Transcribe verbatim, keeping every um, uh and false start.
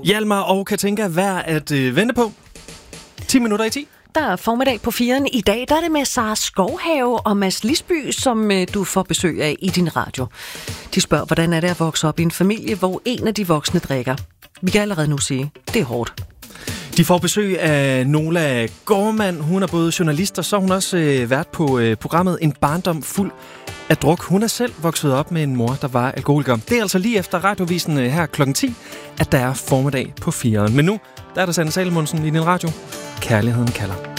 Hjalmar og Katinka, hvad er at øh, vente på? ti minutter i ti. Der er formiddag på firen. I dag der er det med Sara Skovhave og Mads Lisby, som øh, du får besøg af i din radio. De spørger, hvordan er det at vokse op i en familie, hvor en af de voksne drikker. Vi kan allerede nu sige, det er hårdt. De får besøg af Nola Gormand. Hun er både journalist, og så er hun også øh, vært på øh, programmet En barndom fuld af druk. Hun er selv vokset op med en mor, der var alkoholiker. Det er altså lige efter radiovisen her klokken ti, at der er formiddag på firen. Men nu, der er der Sanne Salomonsen i din radio. Kærligheden kalder.